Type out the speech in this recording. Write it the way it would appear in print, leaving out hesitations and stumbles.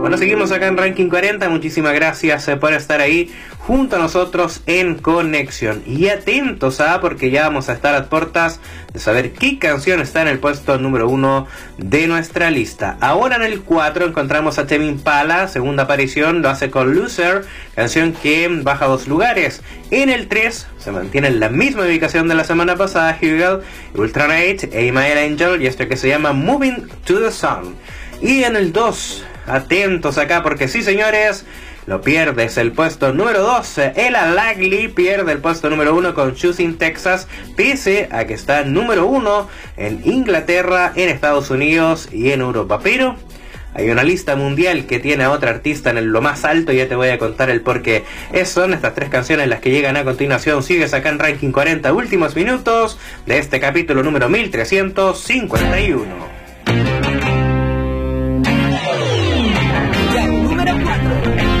Bueno, seguimos acá en Ranking 40, muchísimas gracias por estar ahí junto a nosotros en Conexión. Y atentos porque ya vamos a estar a puertas de saber qué canción está en el puesto número 1 de nuestra lista. Ahora en el 4 encontramos a Tame Impala, segunda aparición, lo hace con Loser, canción que baja 2 lugares. En el 3 se mantiene en la misma ubicación de la semana pasada, Hugel, Ultranate, Email Angel y esto que se llama Moving to the Sun. Y en el 2, atentos acá porque sí señores, lo pierdes el puesto número 2, Ella Langley pierde el puesto número 1 con Choosing Texas, pese a que está número 1 en Inglaterra, en Estados Unidos y en Europa. Pero hay una lista mundial que tiene a otra artista en lo más alto y ya te voy a contar el porqué. Son estas 3 canciones las que llegan a continuación. Sigues acá en Ranking 40, últimos minutos de este capítulo número 1351.